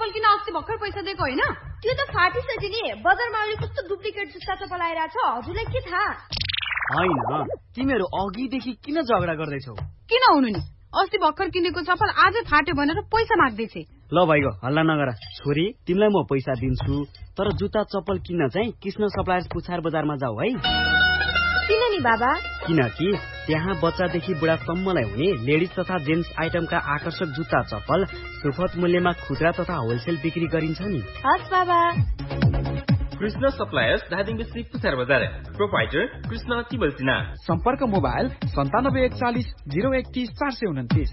चप्पल किन अस्ति भर्खर पैसा दिएको होइन? त्यो त फाटिसक्यो नि। बजारमा अहिले कस्तो डुप्लिकेट जुत्ता चप्पल आइरहेछ, हजुरलाई के थाहा? हैन, तिमीहरू अघिदेखि किन झगडा गर्दैछौ? किन हुनु नि, अस्ति भर्खर किनेको चप्पल आजै फाट्यो भनेर पैसा माग्दैछ। ल भाइको हल्ला नगर। छोरी, तिमीलाई म पैसा दिन्छु, तर जुत्ता चप्पल किन्न चाहिँ कृष्ण सप्लायर्स पुछार बजारमा जाऊ है। किन नि बाबा? किनकि त्यहाँ बच्चादेखि बुढासम्मलाई हुने लेडिज तथा जेन्ट्स आइटमका आकर्षक जुत्ता चप्पल सुपथ मूल्यमा खुद्रा तथा होलसेल बिक्री गरिन्छ नि। हस् बाबा। कृष्ण सप्लायर्स धादिङ बेसी पुछार बजार। प्रोप्राइटर कृष्ण तिबल सिन्हा। सम्पर्क मोबाइल 9741 031 429।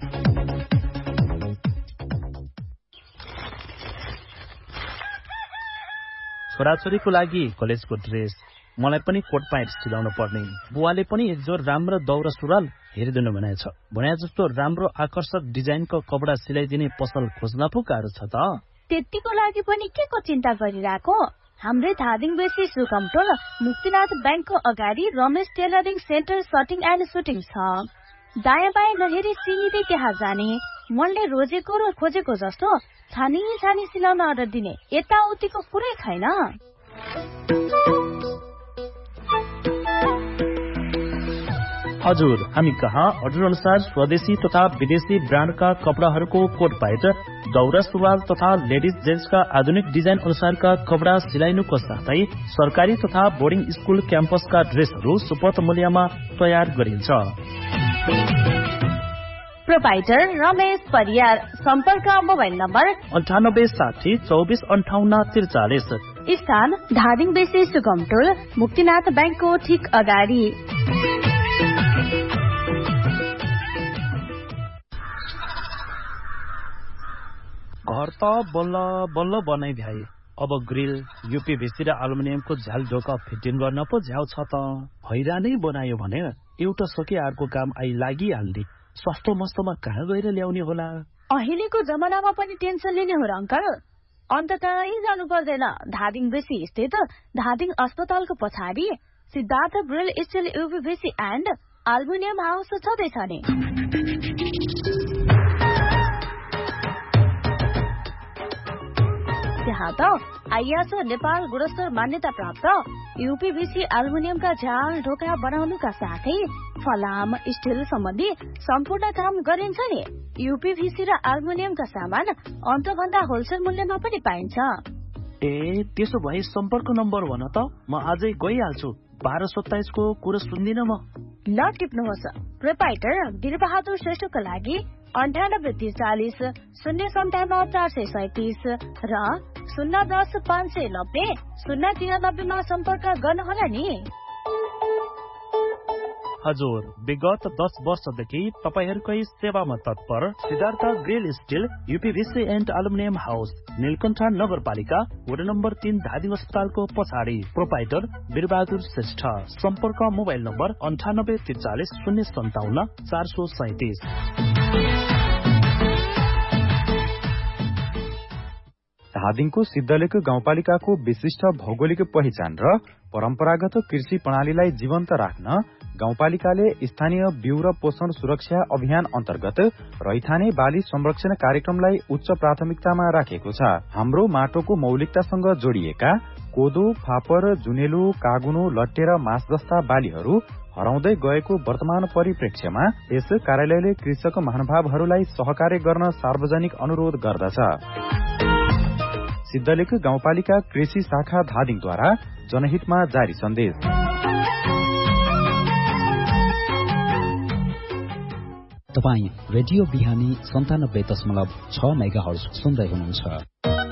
छोराछोरीको लागि कलेजको ड्रेस, मलाई पनि कोट प्यान्ट सिलाउन पर्ने। बुवाले पनि एक जोर राम्रो दौरा सुरुवाल हेरिदिनु भनेछ। भने जस्तो राम्रो आकर्षक डिजाइनको कपडा सिलाइदिने पसल खोज्न पो गाह्रो छ त। त्यतिको लागि पनि के को चिन्ता गरिरहेको? हाम्रै धादिङ बेसी सुकमटोल मुक्तिनाथ ब्याङ्कको अगाडि Ramesh tailoring centre सटिङ and shooting छ। दायाँ बायाँ नहेरी सिँढी त्यहाँ जाने, मनले रोजेको र खोजेको जस्तो छानी छानी सिलाउन अर्डर दिने, यताउतिको कुरै छैन। हजुर, हामी कहाँ अर्डर अनुसार स्वदेशी तथा विदेशी ब्रान्डका कपडाहरूको कोट प्यान्ट, दौरा सुरुवाल तथा लेडिज जेन्ट्सका आधुनिक डिजाइन अनुसारका कपडा सिलाइनुको साथै सरकारी तथा बोर्डिङ स्कुल क्याम्पसका ड्रेसहरू सुपथ मूल्यमा तयार गरिन्छ। प्रोप्राइटर रमेश परियार। सम्पर्क मोबाइल नम्बर 9860 24 58 43। स्थान धादिङ बेसी सुकमटोल मुक्तिनाथ ब्याङ्कको ठिक अगाडि। घर त बल्ल बल्ल बनाइभ्याए, अब ग्रिल, यूपीभीसी र एल्युमिनियमको झ्याल ढोका फिटिङ गर्न पो झ्याउ छ त। हैरानै बनायो भने एउटा सके अर्को काम आई लागिहाल्ने। सस्तो मस्तोमा कहाँ गएर ल्याउने होला? अहिलेको जमानामा पनि टेन्सन लिने हो र अंकल? अन्ततै जानु पर्दैन। धादिङ बेसी स्थित धादिङ अस्पतालको पछाडि Siddhartha grill still यूपीभीसी and aluminium house छँदैछ नि। त्यहाँ त आइएसओ नेपाल गुणस्तर मान्यता प्राप्त यूपीभीसी एल्युमिनियमका झ्याल ढोका बनाउनुका साथै फलाम स्टिल सम्बन्धी सम्पूर्ण काम गरिन्छ नि। यूपीभीसी र एल्युमिनियमका सामान अन्तभन्दा होलसेल मूल्यमा पनि पाइन्छ। ए, त्यसो भए सम्पर्क नम्बर भन त, म आजै गइहाल्छु। 1227 को कुरा सुन्दिन म। ल टिप्नुहोस्। प्रोप्राइटर वीरबहादुर श्रेष्ठको लागि 9843 057 437 र 010 590 093 मा सम्पर्क गर्नुहोला नि। हजुर, विगत 10 वर्षदेखि तपाईहरुकै सेवामा तत्पर Siddhartha grill still यूपीभीसी and aluminium house, Neelkanth नगरपालिका, वडा नम्बर 3, धादिङ अस्पतालको पछाडि। प्रोप्राइटर वीरबहादुर श्रेष्ठ। सम्पर्क मोबाइल नम्बर 9843 057 437। धादिङको सिद्धलेखो गाउँपालिकाको विशिष्ट भौगोलिक पहिचान र परम्परागत कृषि प्रणालीलाई जीवन्त राख्न गाउँपालिकाले स्थानीय बिउ र पोषण सुरक्षा अभियान अन्तर्गत रैथाने बाली संरक्षण कार्यक्रमलाई उच्च प्राथमिकतामा राखेको छ। हाम्रो माटोको मौलिकतासँग जोडिएका कोदो, फापर, जुनेलो, कागुनो, लट्टे र मास जस्ता बालीहरू हराउँदै गएको वर्तमान परिप्रेक्ष्यमा यस कार्यालयले कृषक महानुभावहरूलाई सहकार्य गर्न सार्वजनिक अनुरोध गर्दछ। सिद्धलेख गाउँपालिका कृषि शाखा धादिङद्वारा जनहितमा जारी सन्देश। तपाईँ रेडियो बिहानी 97.6 मेगाहर्ज सुन्दै हुनुहुन्छ।